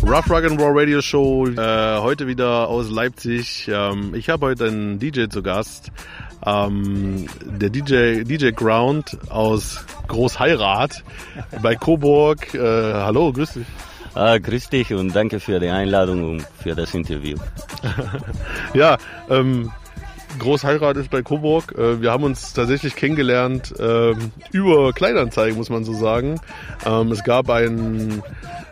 Rough Rock and Roll Radio Show, heute wieder aus Leipzig. Ich habe heute einen DJ zu Gast, der DJ Ground aus Großheirat bei Coburg. Hallo, grüß dich. Grüß dich und danke für die Einladung und für das Interview. Ja, Großheirat ist bei Coburg. Wir haben uns tatsächlich kennengelernt über Kleinanzeigen, muss man so sagen. Es gab einen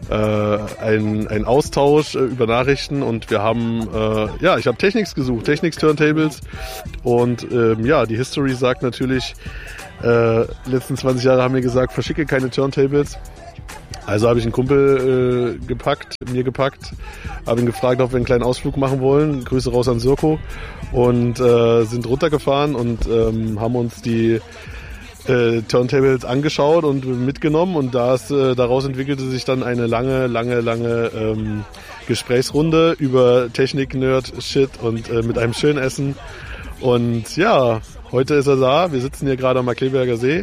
Austausch über Nachrichten und wir haben, ich habe Technics gesucht, Technics Turntables und die History sagt natürlich, letzten 20 Jahre haben wir gesagt, verschicke keine Turntables. Also habe ich einen Kumpel mir gepackt, habe ihn gefragt, ob wir einen kleinen Ausflug machen wollen. Grüße raus an Sirko. Und sind runtergefahren und haben uns die Turntables angeschaut und mitgenommen. Und daraus entwickelte sich dann eine lange Gesprächsrunde über Technik, Nerd, Shit und mit einem schönen Essen. Und ja, heute ist er da. Wir sitzen hier gerade am Markleberger See.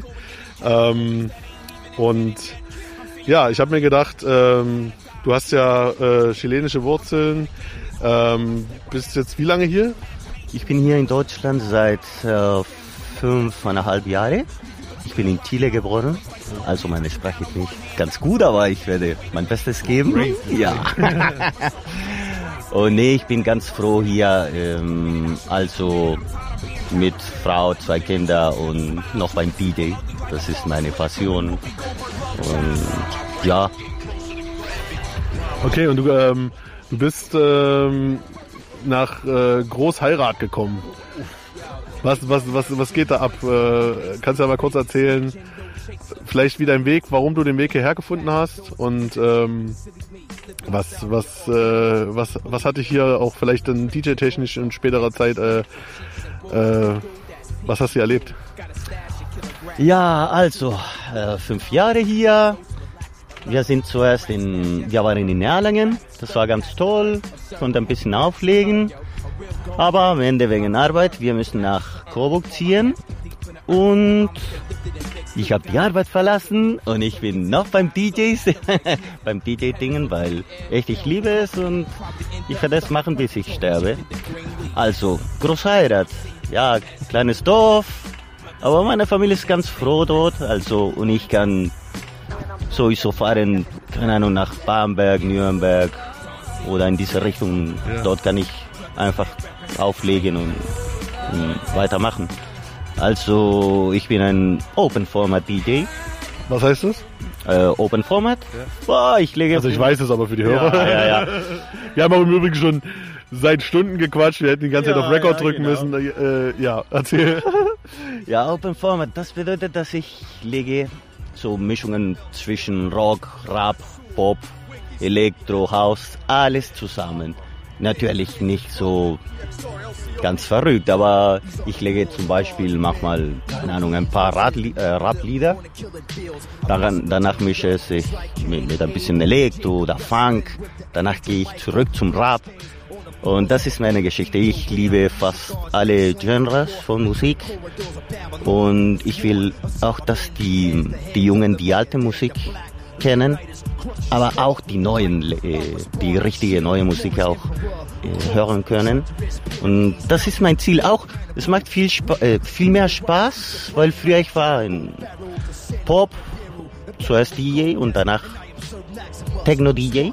Ja, ich habe mir gedacht, du hast ja chilenische Wurzeln, bist jetzt wie lange hier? Ich bin hier in Deutschland seit 5,5 Jahren. Ich bin in Chile geboren, also meine Sprache ist nicht ganz gut, aber ich werde mein Bestes geben. Ja. Und nee, ich bin ganz froh hier, also mit Frau, 2 Kinder und noch beim DJ. Das ist meine Passion. Und ja. Okay, und du bist nach Großheirat gekommen. Was geht da ab? Kannst du ja mal kurz erzählen, vielleicht wie dein Weg, warum du den Weg hierher gefunden hast und was hat dich hier auch vielleicht dann DJ-technisch in späterer Zeit, was hast du erlebt? Ja, also 5 Jahre hier. Wir waren in Erlangen. Das war ganz toll. Konnte ein bisschen auflegen. Aber am Ende wegen Arbeit, wir müssen nach Coburg ziehen. Und ich habe die Arbeit verlassen und ich bin noch beim DJs, beim DJ-Dingen, weil echt ich liebe es und ich werde es machen, bis ich sterbe. Also Großheirat, ja, kleines Dorf. Aber meine Familie ist ganz froh dort, also und ich kann sowieso fahren, keine Ahnung, nach Bamberg, Nürnberg oder in diese Richtung. Ja. Dort kann ich einfach auflegen und weitermachen. Also ich bin ein Open Format DJ. Was heißt das? Open Format? Ja. Boah, ich weiß es aber für die Hörer. Ja. Wir haben aber im Übrigen schon seit Stunden gequatscht, wir hätten die ganze Zeit auf Record drücken müssen. Erzähl. Ja, Open Format, das bedeutet, dass ich lege so Mischungen zwischen Rock, Rap, Pop, Elektro, House, alles zusammen. Natürlich nicht so ganz verrückt, aber ich lege zum Beispiel manchmal, keine Ahnung, ein paar Rap-Lieder. Danach mische ich mit ein bisschen Elektro oder Funk. Danach gehe ich zurück zum Rap. Und das ist meine Geschichte. Ich liebe fast alle Genres von Musik. Und ich will auch, dass die Jungen die alte Musik kennen, aber auch die richtige neue Musik auch hören können. Und das ist mein Ziel auch. Es macht viel mehr Spaß, weil früher ich war in Pop, zuerst DJ und danach Techno-DJ.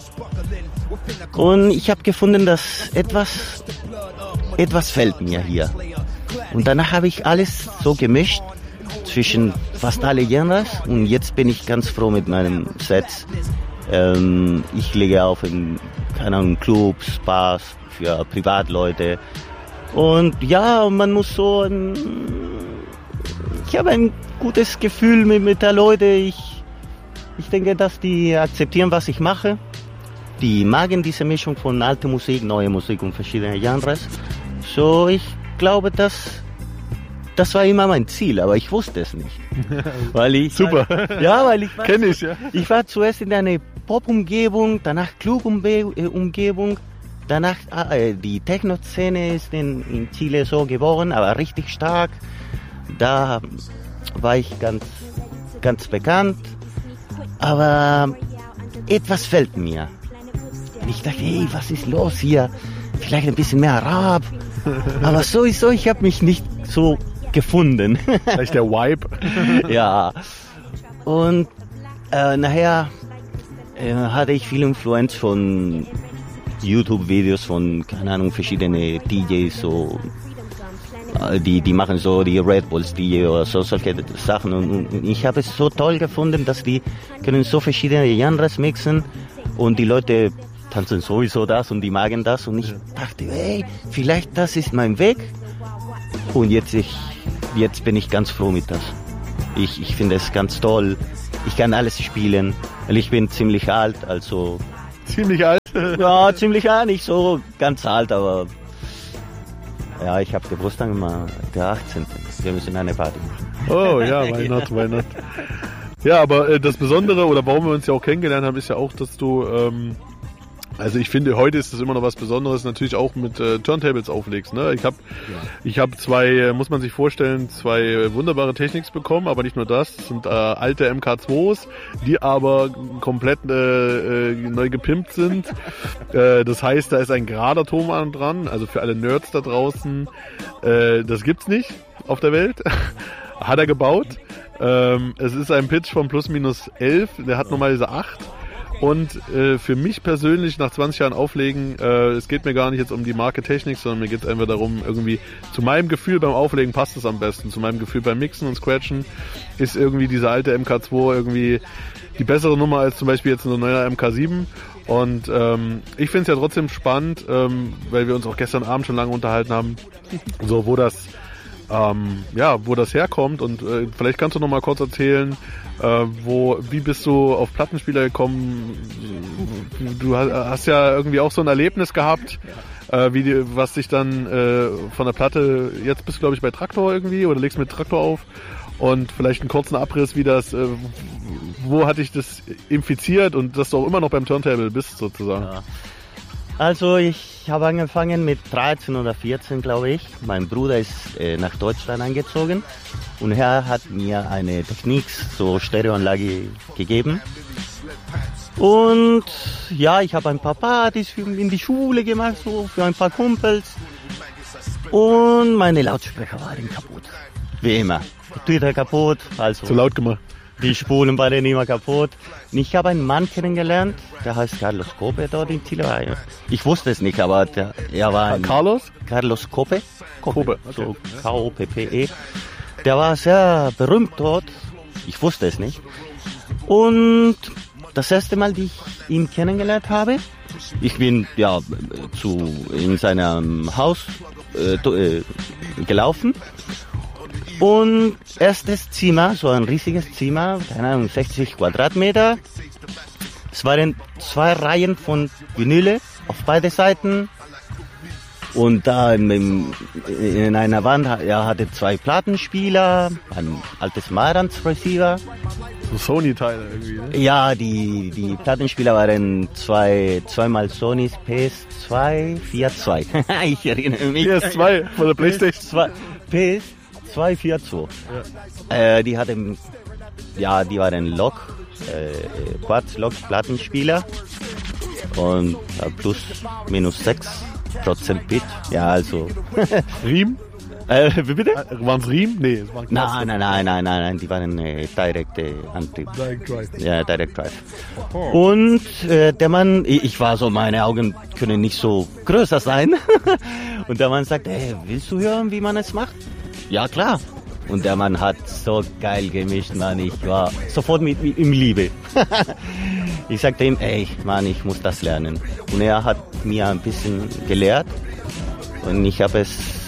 Und ich habe gefunden, dass etwas fällt mir hier. Und danach habe ich alles so gemischt zwischen fast alle Genres und jetzt bin ich ganz froh mit meinem Set. Ich lege auf in, keine Ahnung, Clubs, Bars für Privatleute. Und ja, man muss so ich habe ein gutes Gefühl mit der Leute. Ich denke, dass die akzeptieren, was ich mache. Die mögen diese Mischung von alter Musik, neue Musik und verschiedene Genres. So, ich glaube, das war immer mein Ziel, aber ich wusste es nicht. Super. Kenn ich, ja. Ich war zuerst in einer Pop-Umgebung, danach Club-Umgebung, danach die Techno-Szene ist in Chile so geboren, aber richtig stark. Da war ich ganz bekannt, aber etwas fehlt mir. Und ich dachte, hey, was ist los hier? Vielleicht ein bisschen mehr Rap. Aber sowieso, ich habe mich nicht so gefunden. Vielleicht der Vibe. Ja. Und nachher hatte ich viel Influenz von YouTube-Videos von, keine Ahnung, verschiedene DJs, so, die machen so die Red Bulls DJ oder so, solche Sachen. Und ich habe es so toll gefunden, dass die können so verschiedene Genres mixen und die Leute tanzen sowieso das und die magen das. Und ich dachte, hey, vielleicht das ist mein Weg. Und jetzt bin ich ganz froh mit das. Ich finde es ganz toll. Ich kann alles spielen, weil ich bin ziemlich alt, also... Ziemlich alt? Ja, ziemlich alt, nicht so ganz alt, aber... Ja, ich habe Geburtstag immer der 18. Wir müssen eine Party machen. Oh ja, why not? Ja, aber das Besondere, oder warum wir uns ja auch kennengelernt haben, ist ja auch, dass du... Also ich finde, heute ist das immer noch was Besonderes, natürlich auch mit Turntables auflegst. Ne? Ich hab zwei, muss man sich vorstellen, zwei wunderbare Techniks bekommen, aber nicht nur das sind alte MK2s, die aber komplett neu gepimpt sind. Das heißt, da ist ein gerader Ton dran, also für alle Nerds da draußen. Das gibt's nicht auf der Welt. Hat er gebaut. Es ist ein Pitch von plus minus 11, der hat normalerweise 8. Und für mich persönlich nach 20 Jahren Auflegen, es geht mir gar nicht jetzt um die Marke Technik, sondern mir geht es einfach darum, irgendwie zu meinem Gefühl beim Auflegen passt es am besten. Zu meinem Gefühl beim Mixen und Scratchen ist irgendwie diese alte MK2 irgendwie die bessere Nummer als zum Beispiel jetzt eine neue MK7. Und ich finde es ja trotzdem spannend, weil wir uns auch gestern Abend schon lange unterhalten haben, so wo das herkommt. Und vielleicht kannst du noch mal kurz erzählen, wie bist du auf Plattenspieler gekommen? Du hast ja irgendwie auch so ein Erlebnis gehabt, was dich dann von der Platte, jetzt bist du glaube ich bei Traktor irgendwie oder legst mit Traktor auf, und vielleicht einen kurzen Abriss, wie das, wo hat dich das infiziert und dass du auch immer noch beim Turntable bist sozusagen. Ja. Also ich habe angefangen mit 13 oder 14, glaube ich. Mein Bruder ist nach Deutschland eingezogen und er hat mir eine Technics, so Stereoanlage gegeben. Und ja, ich habe ein paar Partys in die Schule gemacht, so für ein paar Kumpels. Und meine Lautsprecher waren kaputt. Wie immer. Die Tüte kaputt, also... Zu laut gemacht. Die Spulen waren immer kaputt. Und ich habe einen Mann kennengelernt, der heißt Carlos Cope dort in Chile. Ich wusste es nicht, aber er war ein... Carlos Cope. Cope. So K-O-P-P-E. Der war sehr berühmt dort. Ich wusste es nicht. Und das erste Mal, die ich ihn kennengelernt habe, ich bin ja in seinem Haus gelaufen. Und erstes Zimmer, so ein riesiges Zimmer, keine Ahnung, 60 Quadratmeter. Es waren 2 Reihen von Vinyle auf beide Seiten. Und da in einer Wand, er hatte 2 Plattenspieler, ein altes Marantz Receiver. So Sony-Teile irgendwie, ne? Ja, die Plattenspieler waren zweimal Sonys PS2, 4.2. Ich erinnere mich. PS2 von der PlayStation. PS2, 4.2. Ja. Die waren Quartz-Lock-Plattenspieler und plus minus 6% Bit. Ja, also. Riem? Wie bitte? Waren es Riem? Nee, es waren Nein, die waren direkte Antrieb. Direct Drive. Ja, Direct Drive. Und der Mann, ich war so, meine Augen können nicht so größer sein. Und der Mann sagt, hey, willst du hören, wie man es macht? Ja, klar. Und der Mann hat so geil gemischt, Mann. Ich war sofort mit ihm Liebe. Ich sagte ihm, ey, Mann, ich muss das lernen. Und er hat mir ein bisschen gelehrt. Und ich habe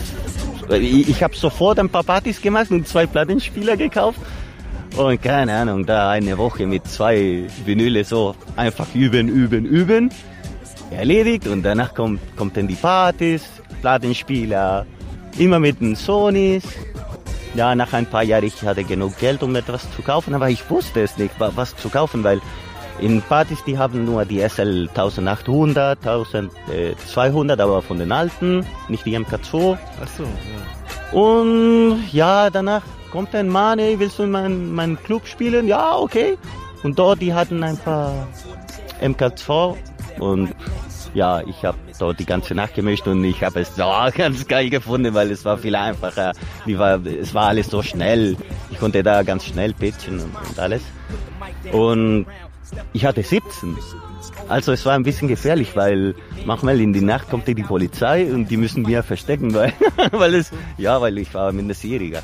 sofort ein paar Partys gemacht und 2 Plattenspieler gekauft. Und keine Ahnung, da eine Woche mit 2 Vinyle so einfach üben. Erledigt. Und danach kommt dann die Partys, Plattenspieler, immer mit den Sonys. Ja, nach ein paar Jahren, ich hatte genug Geld, um etwas zu kaufen, aber ich wusste es nicht, was zu kaufen, weil in Partys, die haben nur die SL 1800, 1200, aber von den alten, nicht die MK2. Ach so, ja. Und ja, danach kommt ein Mann, ey, willst du in meinen Club spielen? Ja, okay. Und dort, die hatten ein paar MK2 Und ja, ich habe dort die ganze Nacht gemischt und ich habe es so ganz geil gefunden, weil es war viel einfacher. Es war alles so schnell. Ich konnte da ganz schnell pitchen und alles. Und ich hatte 17. Also es war ein bisschen gefährlich, weil manchmal in die Nacht kommt die Polizei und die müssen mir verstecken, weil ich war Minderjähriger.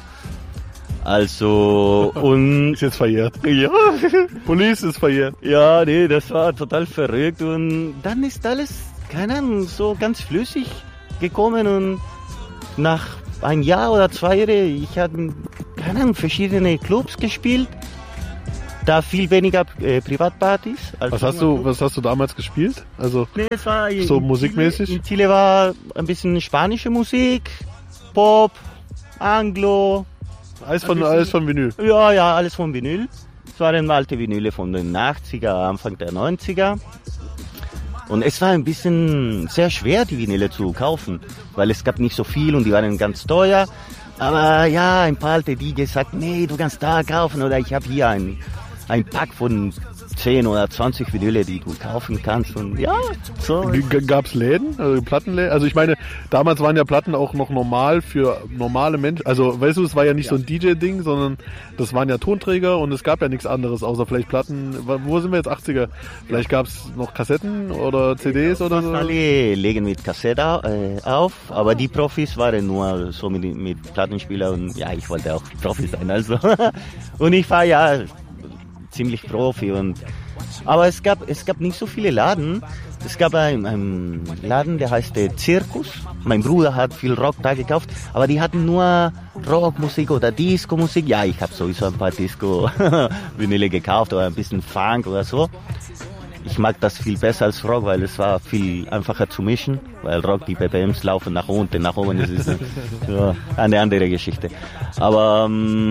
Also, und... Ist jetzt verjährt. Ja. Police ist verjährt. Ja, nee, das war total verrückt und dann ist alles, keine Ahnung, so ganz flüssig gekommen und nach ein Jahr oder 2 Jahren, ich hatte, keine Ahnung, verschiedene Clubs gespielt, da viel weniger Privatpartys. Was hast du damals gespielt? Also, nee, es war so musikmäßig? In Chile war ein bisschen spanische Musik, Pop, Anglo. Alles von Vinyl? Ja, alles von Vinyl. Es waren alte Vinyle von den 80er, Anfang der 90er. Und es war ein bisschen sehr schwer, die Vinyle zu kaufen, weil es gab nicht so viel und die waren ganz teuer. Aber ja, ein paar alte DJs sagten, nee, du kannst da kaufen oder ich habe hier ein Pack von 10 oder 20 Vinyle, die du kaufen kannst und ja, so. Gab's Läden, also Plattenläden? Also ich meine, damals waren ja Platten auch noch normal für normale Menschen. Also weißt du, es war ja nicht so ein DJ-Ding, sondern das waren ja Tonträger und es gab ja nichts anderes außer vielleicht Platten. Wo sind wir jetzt, 80er? Vielleicht gab's noch Kassetten oder CDs oder so? Alle legen mit Kassette auf, aber die Profis waren nur so mit Plattenspieler und ja, ich wollte auch Profi sein, also. Und ich war ja ziemlich Profi aber es gab nicht so viele Laden. Es gab einen Laden, der heißt Zirkus. Mein Bruder hat viel Rock da gekauft, aber die hatten nur Rockmusik oder Disco-Musik. Ja, ich habe sowieso ein paar Disco-Vinyle gekauft oder ein bisschen Funk oder so. Ich mag das viel besser als Rock, weil es war viel einfacher zu mischen, weil Rock, die BPMs laufen nach unten, nach oben, das ist eine andere Geschichte. Aber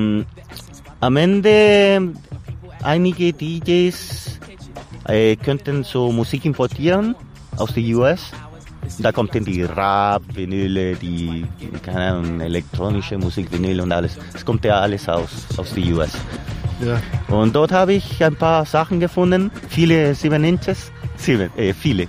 am Ende einige DJs könnten so Musik importieren aus den US. Da kommt dann die Rap, Vinyle, die, keine Ahnung, elektronische Musik, Vinyl und alles. Es kommt ja alles aus den US. Ja. Und dort habe ich ein paar Sachen gefunden. Viele 7 Inches. Viele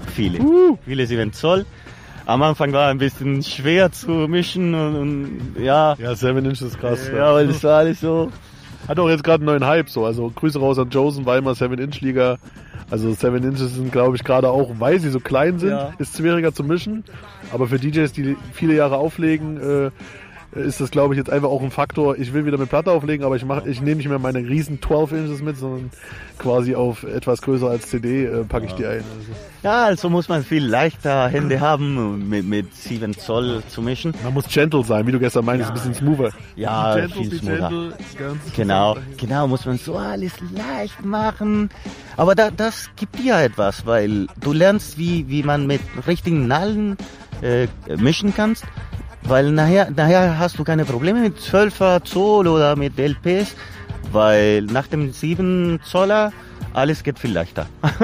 7 Zoll. Am Anfang war ein bisschen schwer zu mischen und ja. Ja, 7 Inches ist krass. Ja, weil das war alles so. Hat auch jetzt gerade einen neuen Hype, so. Also Grüße raus an Josen, Weimar 7-Inch-Liga. Also 7 Inches sind, glaube ich, gerade auch, weil sie so klein sind, ist schwieriger zu mischen. Aber für DJs, die viele Jahre auflegen, ist das, glaube ich, jetzt einfach auch ein Faktor. Ich will wieder mit Platte auflegen, aber ich nehme nicht mehr meine riesen 12 Inches mit, sondern quasi auf etwas größer als CD packe ich die ein. Also. Ja, also muss man viel leichter Hände haben, mit 7 Zoll zu mischen. Man muss gentle sein, wie du gestern meintest, ein bisschen smoother. Ja, viel smoother. Genau, muss man so alles leicht machen. Aber das gibt dir etwas, weil du lernst, wie man mit richtigen Nadeln mischen kannst. Weil nachher hast du keine Probleme mit 12er Zoll oder mit LPs, weil nach dem 7 Zoller alles geht viel leichter.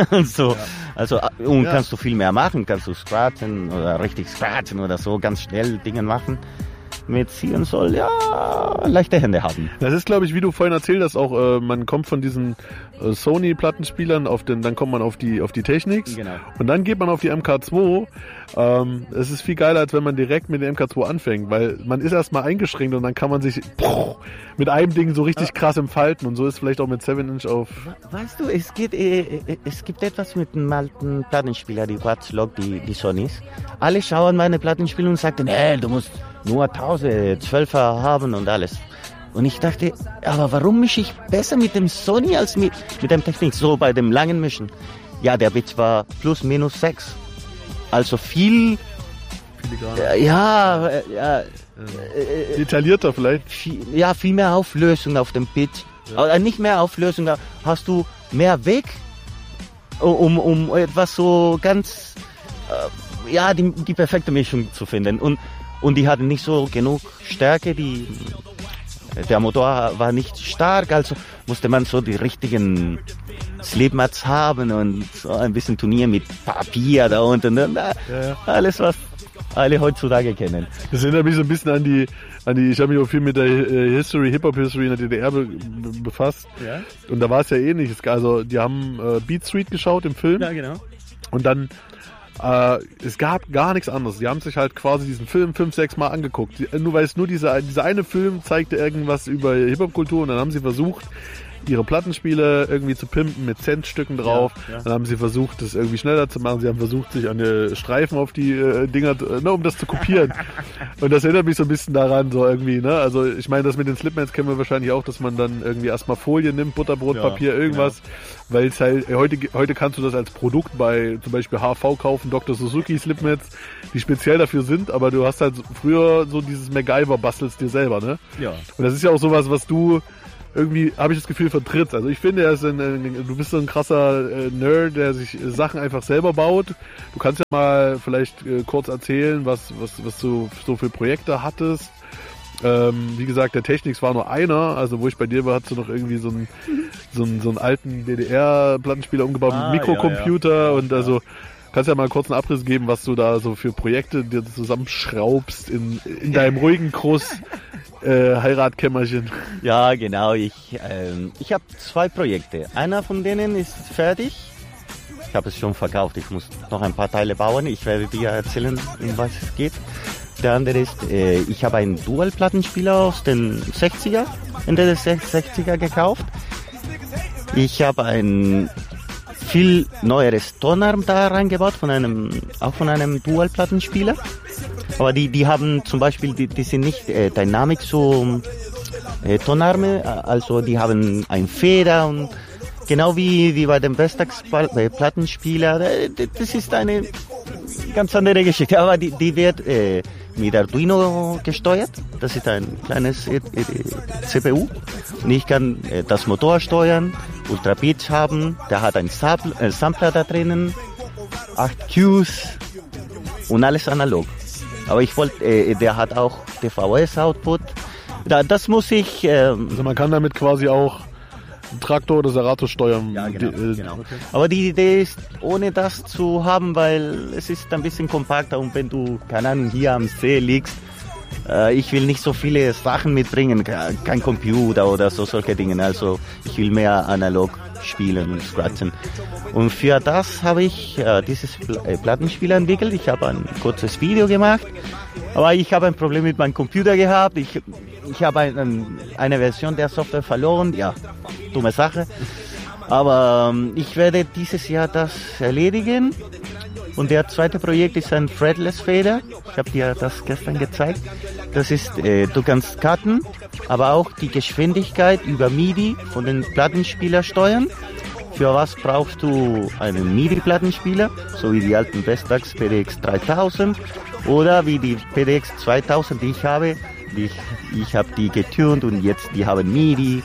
Kannst du viel mehr machen, kannst du scratchen oder richtig scratchen oder so, ganz schnell Dinge machen. Mit 7 Zoll, ja, leichte Hände haben. Das ist, glaube ich, wie du vorhin erzählt hast, auch man kommt von diesen Sony-Plattenspielern dann kommt man auf die Technics, genau. Und dann geht man auf die MK2. Es ist viel geiler, als wenn man direkt mit der MK2 anfängt, weil man ist erstmal eingeschränkt und dann kann man sich mit einem Ding so richtig krass entfalten und so ist vielleicht auch mit 7 Inch auf... Weißt du, es gibt etwas mit dem alten Plattenspieler, die Watchlog, die Sonys. Alle schauen meine Plattenspieler und sagten, du musst nur 1012er haben und alles. Und ich dachte, aber warum mische ich besser mit dem Sony als mit dem Technik? So bei dem langen Mischen. Ja, der Pitch war plus minus 6. Also viel... detaillierter vielleicht? Viel mehr Auflösung auf dem Pitch. Ja. Oder nicht mehr Auflösung, da hast du mehr Weg, um etwas so ganz... die perfekte Mischung zu finden. Und die hatten nicht so genug Stärke, der Motor war nicht stark, also musste man so die richtigen Slipmats haben und so ein bisschen Turnier mit Papier da unten. Alles, was alle heutzutage kennen. Das erinnert mich so ein bisschen an die ich habe mich auch viel mit der Hip-Hop-History in der DDR befasst. Ja? Und da war es ja ähnlich. Also die haben Beat Street geschaut im Film. Ja, genau. Und dann, es gab gar nichts anderes. Die haben sich halt quasi diesen Film 5-6 Mal angeguckt. Nur weil es nur dieser eine Film zeigte irgendwas über Hip-Hop-Kultur und dann haben sie versucht, ihre Plattenspiele irgendwie zu pimpen mit Centstücken drauf. Ja. Dann haben sie versucht, das irgendwie schneller zu machen. Sie haben versucht, sich an die Streifen auf die Dinger, um das zu kopieren. Und das erinnert mich so ein bisschen daran, so irgendwie, ne? Also ich meine, das mit den Slipmats kennen wir wahrscheinlich auch, dass man dann irgendwie erstmal Folie nimmt, Butterbrotpapier, irgendwas. Genau. Weil es halt, heute kannst du das als Produkt bei zum Beispiel HV kaufen, Dr. Suzuki Slipmats, die speziell dafür sind, aber du hast halt früher so dieses MacGyver bastelst dir selber, ne? Ja. Und das ist ja auch sowas, was du irgendwie, habe ich das Gefühl, vertrittst. Also ich finde, du bist so ein krasser Nerd, der sich Sachen einfach selber baut. Du kannst ja mal vielleicht kurz erzählen, was du so für Projekte hattest. Wie gesagt, der Technics war nur einer, also wo ich bei dir war, hast du noch irgendwie so einen alten DDR-Plattenspieler umgebaut mit Mikrocomputer und also kannst ja mal kurz einen Abriss geben, was du da so für Projekte dir zusammenschraubst in deinem ruhigen Groß Heiratkämmerchen. Ja, genau. Ich habe 2 Projekte. Einer von denen ist fertig. Ich habe es schon verkauft. Ich muss noch ein paar Teile bauen. Ich werde dir erzählen, um was es geht. Der andere ist, ich habe einen Dual-Plattenspieler aus den 60er, Ende des 60er gekauft. Ich habe ein viel neueres Tonarm da reingebaut, auch von einem Dual-Plattenspieler. Aber die haben zum Beispiel, die sind nicht Dynamic so Tonarme, also die haben ein Feder und genau wie bei dem Vestax Plattenspieler, das ist eine ganz andere Geschichte, aber die wird mit Arduino gesteuert, das ist ein kleines CPU und ich kann das Motor steuern, Ultra Pitch haben, der hat einen Sampler da drinnen, 8 Cues und alles analog. Aber ich wollte, der hat auch DVS-Output. Das muss ich... also man kann damit quasi auch einen Traktor oder Serato steuern. Ja, genau. Okay. Aber die Idee ist, ohne das zu haben, weil es ist ein bisschen kompakter und wenn du, keine Ahnung, hier am See liegst, ich will nicht so viele Sachen mitbringen, kein Computer oder solche Dinge. Also ich will mehr analog spielen und scratchen. Und für das habe ich dieses Plattenspiel entwickelt. Ich habe ein kurzes Video gemacht, aber ich habe ein Problem mit meinem Computer gehabt. Ich habe eine Version der Software verloren. Ja, dumme Sache. Aber ich werde dieses Jahr das erledigen. Und der zweite Projekt ist ein Fretless Fader. Ich habe dir das gestern gezeigt. Das ist, du kannst cutten, aber auch die Geschwindigkeit über MIDI von den Plattenspieler steuern. Für was brauchst du einen MIDI-Plattenspieler, so wie die alten Vestax PDX 3000 oder wie die PDX 2000, die ich habe. Ich habe die getuned und jetzt die haben MIDI.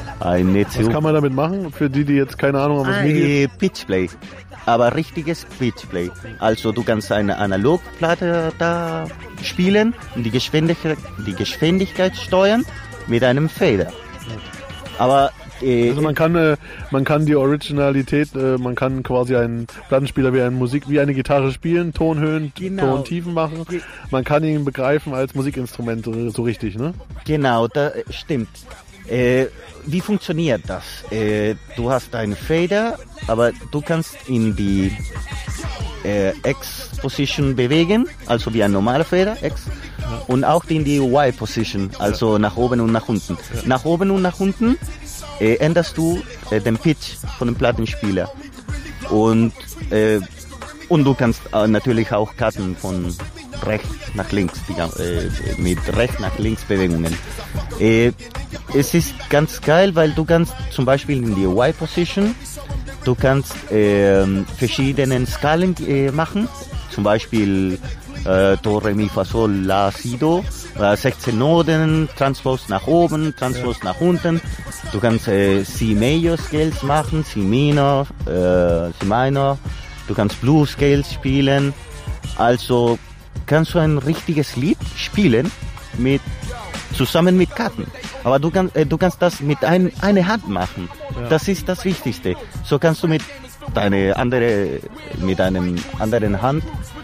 Was kann man damit machen, für die jetzt keine Ahnung haben, was MIDI ist? Pitchplay. Aber richtiges Pitchplay. Also du kannst eine Analogplatte da spielen und die Geschwindigkeit steuern mit einem Fader. Aber also man kann die Originalität, man kann quasi einen Plattenspieler wie eine Gitarre spielen, Tonhöhen, genau. Tontiefen machen. Man kann ihn begreifen als Musikinstrument, so richtig, ne? Genau, das stimmt. Wie funktioniert das? Du hast einen Fader, aber du kannst in die X-Position bewegen, also wie ein normaler Fader, X, und auch in die Y-Position, also nach oben und nach unten. Ja. Nach oben und nach unten änderst du den Pitch von dem Plattenspieler. Und du kannst natürlich auch cutten von rechts nach links, mit rechts nach links Bewegungen. Es ist ganz geil, weil du kannst zum Beispiel in die Y-Position, du kannst verschiedene Skalen machen, zum Beispiel Do, Re, Mi, Fa, Sol, La, Si, Do, 16 Noten, Transpose nach oben, Transpose nach unten. Du kannst C Major Scales machen, C Minor, C Minor. Du kannst Blues Scales spielen. Also kannst du ein richtiges Lied spielen zusammen mit Karten. Aber du kannst das mit einer Hand machen. Ja. Das ist das Wichtigste. So kannst du mit einer anderen Hand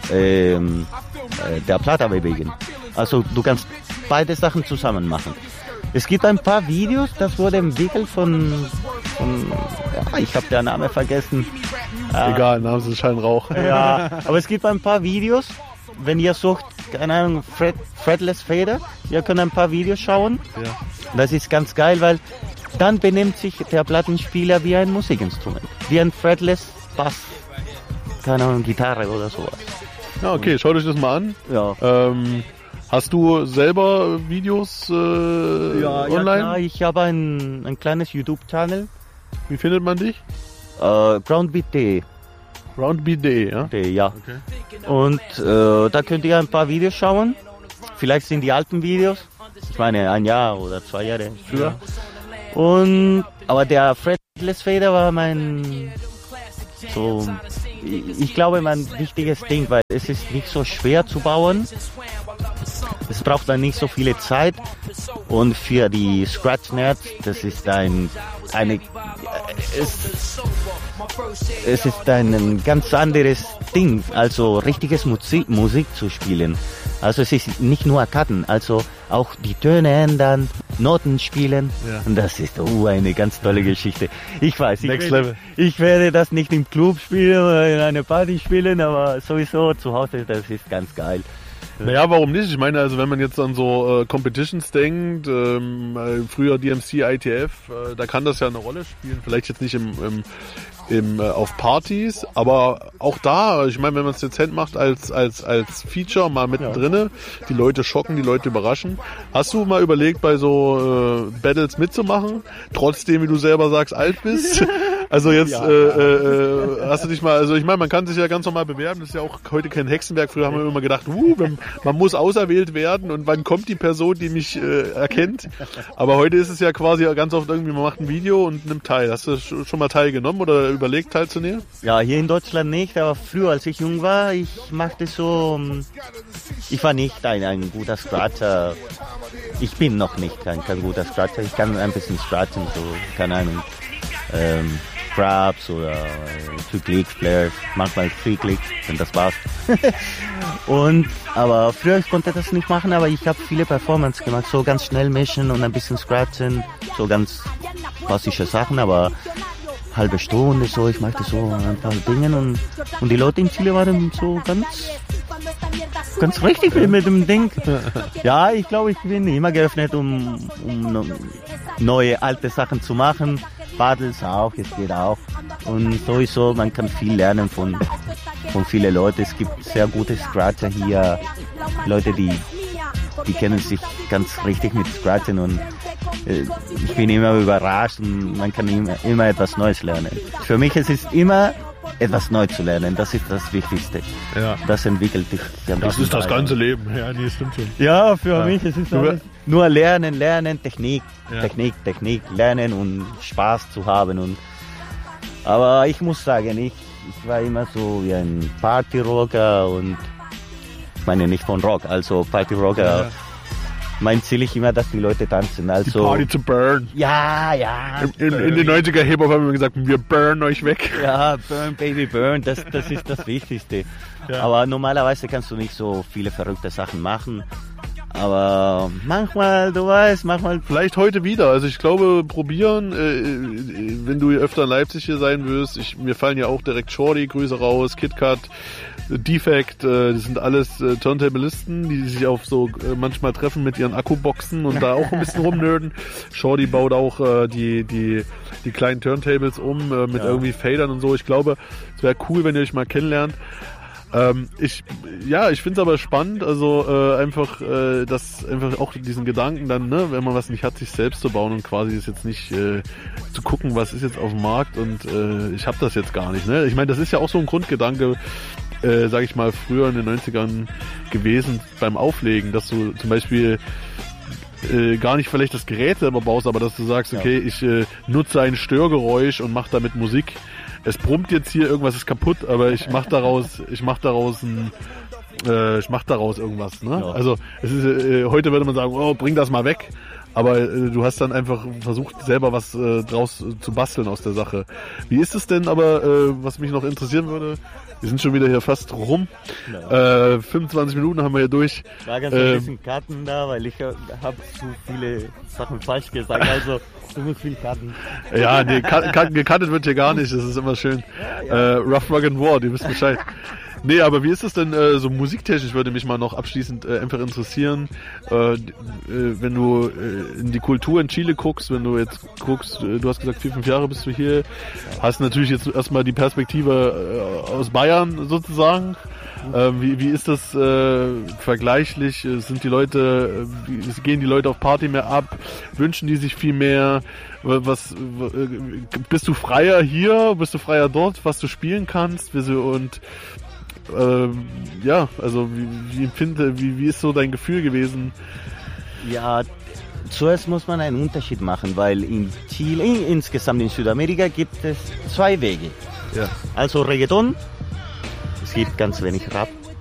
der Platte bewegen. Also du kannst beide Sachen zusammen machen. Es gibt ein paar Videos, das wurde entwickelt von ich habe den Namen vergessen, Egal, dann haben sie einen Schein Rauch. Ja, aber es gibt ein paar Videos, wenn ihr sucht, keine Ahnung, Fretless Fader, ihr könnt ein paar Videos schauen. Ja. Das ist ganz geil, weil dann benimmt sich der Plattenspieler wie ein Musikinstrument, wie ein Fretless Bass, keine Ahnung, Gitarre oder sowas. Ja, okay, schaut euch das mal an. Ja. Hast du selber Videos online? Ja, ich habe ein kleines YouTube-Channel. Wie findet man dich? Groundbeat.de. Groundbeat.de, ja? Ja. Okay. Und da könnt ihr ein paar Videos schauen. Vielleicht sind die alten Videos. Ich meine, 1 Jahr oder 2 Jahre früher. Aber der Fretless Fader war ich glaube, mein wichtiges Ding, weil es ist nicht so schwer zu bauen. Es braucht dann nicht so viele Zeit. Und für die Scratch-Nerds, das ist es ist ein ganz anderes Ding, also richtiges Musik zu spielen. Also es ist nicht nur Karten, also auch die Töne ändern, Noten spielen. Ja. Und das ist eine ganz tolle Geschichte. Ich weiß, ich werde das nicht im Club spielen oder in einer Party spielen, aber sowieso zu Hause, das ist ganz geil. Naja, warum nicht? Ich meine, also wenn man jetzt an so Competitions denkt, früher DMC, ITF, da kann das ja eine Rolle spielen. Vielleicht jetzt nicht auf Partys, aber auch da, ich meine, wenn man es dezent macht als Feature mal mittendrin, die Leute schocken, die Leute überraschen. Hast du mal überlegt, bei so Battles mitzumachen, trotzdem, wie du selber sagst, alt bist? Also jetzt hast du dich mal, also ich meine, man kann sich ja ganz normal bewerben, das ist ja auch heute kein Hexenwerk. Früher haben wir immer gedacht, man muss auserwählt werden und wann kommt die Person, die mich erkennt. Aber heute ist es ja quasi ganz oft irgendwie, man macht ein Video und nimmt teil. Hast du schon mal teilgenommen oder überlegt teilzunehmen? Ja, hier in Deutschland nicht, aber früher, als ich jung war, ich machte so, ich war nicht ein guter Scratcher. Ich bin noch nicht kein guter Scratcher. Ich kann ein bisschen scratchen, so, keine Ahnung. Grabs oder 2-Click-Flares, manchmal 3-Clicks, wenn das passt. Aber früher, ich konnte das nicht machen, aber ich habe viele Performances gemacht, so ganz schnell mischen und ein bisschen scratchen, so ganz klassische Sachen, aber halbe Stunde so, ich machte so ein paar Dinge und die Leute in Chile waren so ganz richtig mit dem Ding. Ja, ich glaube, ich bin immer geöffnet, um neue, alte Sachen zu machen. Battles auch, es geht auch. Und sowieso, man kann viel lernen von vielen Leuten. Es gibt sehr gute Scratcher hier, Leute, die kennen sich ganz richtig mit Scratchen und ich bin immer überrascht und man kann immer etwas Neues lernen. Für mich ist es immer etwas neu zu lernen, das ist das Wichtigste. Ja. Das entwickelt dich. Das ist das ganze Leben. Ja, nee, stimmt schon. Ja, für mich ist es alles nur lernen, Technik, Technik, lernen und Spaß zu haben. Aber ich muss sagen, ich war immer so wie ein Partyrocker und ich meine nicht von Rock, also Partyrocker. Ja. Mein Ziel ist immer, dass die Leute tanzen. Also die Party to burn. Ja. In den 90er Hip-Hop haben wir gesagt, wir burn euch weg. Ja, burn, baby, burn. Das ist das Wichtigste. Ja. Aber normalerweise kannst du nicht so viele verrückte Sachen machen. Aber manchmal, du weißt, vielleicht heute wieder. Also ich glaube, probieren, wenn du öfter in Leipzig hier sein wirst. Mir fallen ja auch direkt Shorty, Grüße raus, KitKat, Defect, das sind alles Turntablisten, die sich auf so manchmal treffen mit ihren Akkuboxen und da auch ein bisschen rumnörden. Shorty baut auch die kleinen Turntables mit irgendwie Fadern und so. Ich glaube, es wäre cool, wenn ihr euch mal kennenlernt. Ich finde es aber spannend, also einfach auch diesen Gedanken dann, ne, wenn man was nicht hat, sich selbst zu bauen und quasi ist jetzt nicht zu gucken, was ist jetzt auf dem Markt und ich habe das jetzt gar nicht. Ne? Ich meine, das ist ja auch so ein Grundgedanke, sage ich mal, früher in den 90ern gewesen beim Auflegen, dass du zum Beispiel gar nicht vielleicht das Gerät selber baust, aber dass du sagst, okay, ich nutze ein Störgeräusch und mache damit Musik. Es brummt jetzt hier, irgendwas ist kaputt, aber ich mach daraus irgendwas, ne? Ja. Also es ist heute würde man sagen, oh, bring das mal weg, aber du hast dann einfach versucht selber was draus zu basteln aus der Sache. Wie ist es denn aber, was mich noch interessieren würde, Wir sind schon wieder hier fast rum. Genau. 25 Minuten haben wir hier durch. War ganz ein bisschen Karten da, weil ich habe zu viele Sachen falsch gesagt. Also du musst viel Karten. Ja, nee, gekartet wird hier gar nicht. Das ist immer schön. Ja. Rough Rug and War, ihr wisst Bescheid. Nee, aber wie ist es denn so musiktechnisch, würde mich mal noch abschließend einfach interessieren, wenn du in die Kultur in Chile guckst, wenn du jetzt guckst, du hast gesagt 4-5 Jahre bist du hier, hast natürlich jetzt erstmal die Perspektive aus Bayern sozusagen. Wie ist das vergleichlich? Sind die Leute, gehen die Leute auf Party mehr ab? Wünschen die sich viel mehr? Bist du freier hier? Bist du freier dort, was du spielen kannst? Und ja, also wie ist so dein Gefühl gewesen? Ja, zuerst muss man einen Unterschied machen, weil in Chile, insgesamt in Südamerika gibt es 2 Wege. Ja. Also Reggaeton, es gibt ganz wenig Rap